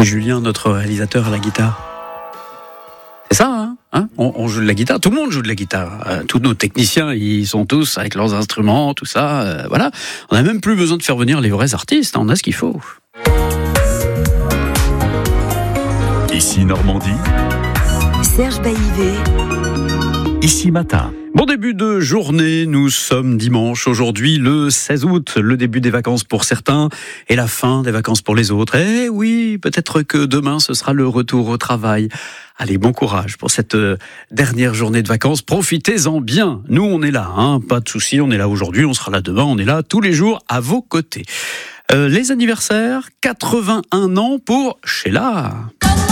Julien, notre réalisateur, à la guitare. C'est ça, hein, on joue de la guitare, tout le monde joue de la guitare. Tous nos techniciens, ils sont tous avec leurs instruments, tout ça. Voilà. On n'a même plus besoin de faire venir les vrais artistes, on a ce qu'il faut. Ici Normandie, Serge Baillivet. Ici Matin. Bon début de journée, nous sommes dimanche, aujourd'hui le 16 août, le début des vacances pour certains et la fin des vacances pour les autres. Eh oui, peut-être que demain ce sera le retour au travail. Allez, bon courage pour cette dernière journée de vacances, profitez-en bien. Nous on est là, pas de souci, on est là aujourd'hui, on sera là demain, on est là tous les jours à vos côtés. Les anniversaires, 81 ans pour Sheila.